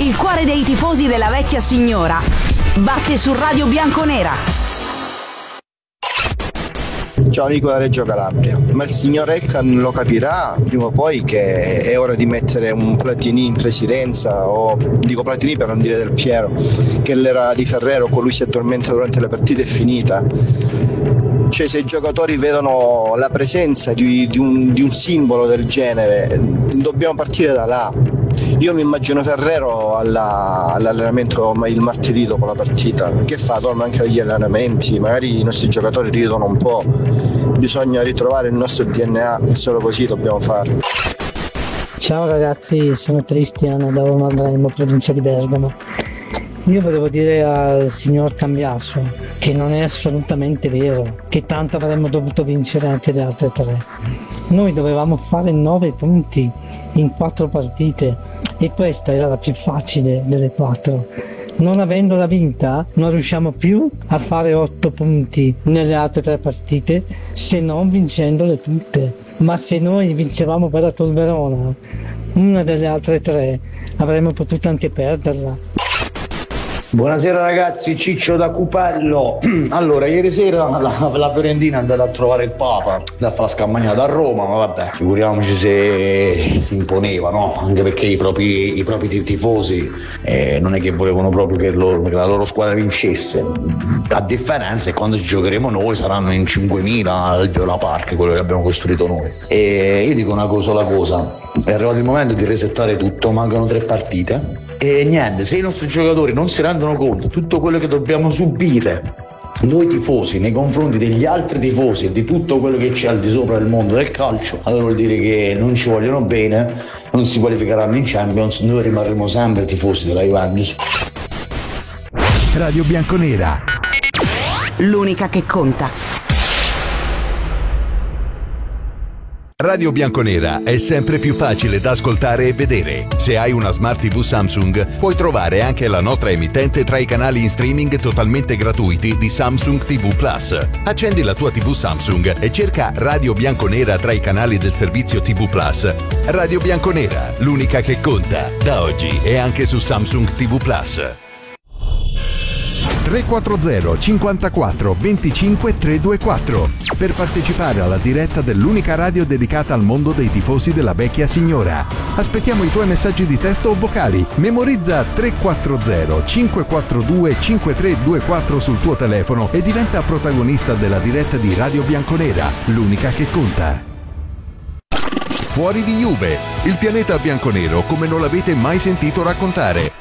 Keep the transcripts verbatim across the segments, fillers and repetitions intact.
Il cuore dei tifosi della vecchia signora batte su Radio Bianconera. Ciao Nico da Reggio Calabria, ma il signor Elkan lo capirà prima o poi che è ora di mettere un Platini in presidenza, o dico Platini per non dire Del Piero, che l'era di Ferrero, colui si addormenta durante le partite, è finita. Cioè, se i giocatori vedono la presenza di, di, un, di un simbolo del genere, dobbiamo partire da là. Io mi immagino Ferrero alla, all'allenamento il martedì dopo la partita. Che fa? Dorme anche agli allenamenti, magari i nostri giocatori ridono un po'. Bisogna ritrovare il nostro D N A e solo così dobbiamo fare. Ciao ragazzi, sono Cristian da Roma Andremo, provincia di Bergamo. Io volevo dire al signor Cambiaso che non è assolutamente vero, che tanto avremmo dovuto vincere anche le altre tre. Noi dovevamo fare nove punti in quattro partite e questa era la più facile delle quattro. Non avendola vinta non riusciamo più a fare otto punti nelle altre tre partite se non vincendole tutte. Ma se noi vincevamo per la Tor Verona, una delle altre tre, avremmo potuto anche perderla. Buonasera ragazzi, Ciccio da Cupello. Allora, ieri sera la, la Fiorentina è andata a trovare il Papa da fare la scampagnata a Roma, ma vabbè, figuriamoci se si imponeva, no? Anche perché i propri, i propri tifosi eh, non è che volevano proprio che, loro, che la loro squadra vincesse. A differenza è quando ci giocheremo noi saranno in cinquemila al Viola Park, quello che abbiamo costruito noi. E io dico una cosa, la cosa, è arrivato il momento di resettare tutto, mancano tre partite e niente, se i nostri giocatori non si rendono conto di tutto quello che dobbiamo subire noi tifosi nei confronti degli altri tifosi e di tutto quello che c'è al di sopra del mondo del calcio, allora vuol dire che non ci vogliono bene, non si qualificheranno in Champions, noi rimarremo sempre tifosi della Juventus. Radio Bianconera, l'unica che conta. Radio Bianconera è sempre più facile da ascoltare e vedere. Se hai una Smart tivù Samsung, puoi trovare anche la nostra emittente tra i canali in streaming totalmente gratuiti di Samsung tivù Plus. Accendi la tua tivù Samsung e cerca Radio Bianconera tra i canali del servizio tivù Plus. Radio Bianconera, l'unica che conta. Da oggi è anche su Samsung tivù Plus. tre quattro zero cinquantaquattro venticinque trecentoventiquattro per partecipare alla diretta dell'unica radio dedicata al mondo dei tifosi della vecchia signora. Aspettiamo i tuoi messaggi di testo o vocali. Memorizza tre quattro zero cinque quattro due cinque tre due quattro sul tuo telefono e diventa protagonista della diretta di Radio Bianconera, l'unica che conta. Fuori di Juve, il pianeta bianconero come non l'avete mai sentito raccontare.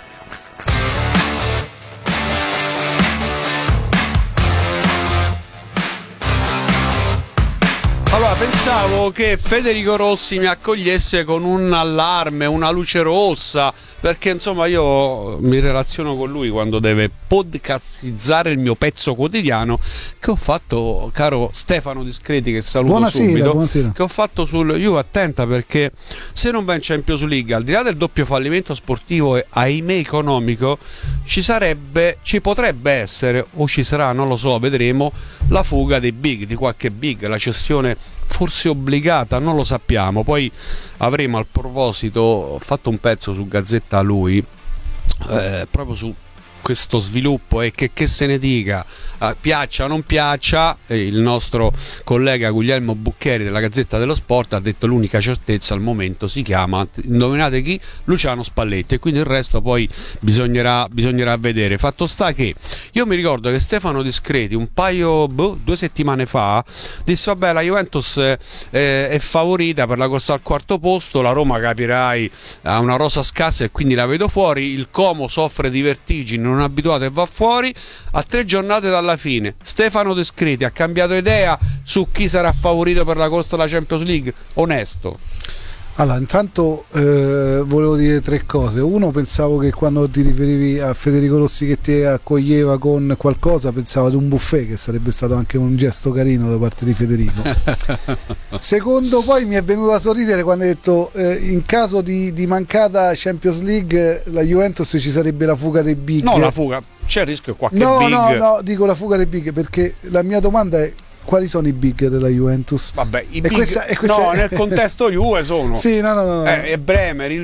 Allora, pensavo che Federico Rossi mi accogliesse con un allarme, una luce rossa, perché insomma io mi relaziono con lui quando deve podcastizzare il mio pezzo quotidiano che ho fatto, caro Stefano Discreti, che saluto buonasera, subito, buonasera. che ho fatto sul Juve. Attenta, perché se non va in Champions League, al di là del doppio fallimento sportivo e ahimè economico, ci sarebbe, ci potrebbe essere, o ci sarà, non lo so, vedremo, la fuga dei big, di qualche big, la cessione forse obbligata, non lo sappiamo. Poi avremo, al proposito, ho fatto un pezzo su Gazzetta Lui eh, proprio su questo sviluppo e che, che se ne dica, eh, piaccia o non piaccia, eh, il nostro collega Guglielmo Buccheri della Gazzetta dello Sport ha detto l'unica certezza al momento si chiama, indovinate chi? Luciano Spalletti, e quindi il resto poi bisognerà, bisognerà vedere. Fatto sta che io mi ricordo che Stefano Discreti un paio, boh, due settimane fa disse vabbè, la Juventus eh, è favorita per la corsa al quarto posto, la Roma, capirai, ha una rosa scarsa e quindi la vedo fuori, il Como soffre di vertigini, non abituato, e va fuori a tre giornate dalla fine. Stefano Discreti ha cambiato idea su chi sarà favorito per la corsa alla Champions League? Onesto. Allora, intanto eh, volevo dire tre cose. Uno, pensavo che quando ti riferivi a Federico Rossi che ti accoglieva con qualcosa, pensavo ad un buffet, che sarebbe stato anche un gesto carino da parte di Federico. Secondo, poi mi è venuto a sorridere quando hai detto eh, in caso di, di mancata Champions League la Juventus ci sarebbe la fuga dei big. No, la fuga, c'è il rischio qualche no, big. No, no, dico la fuga dei big perché la mia domanda è: quali sono i big della Juventus? Vabbè, i e big, questa, e questa... no, nel contesto Juve sono sì, no, no, no, no. Eh, e Bremer, il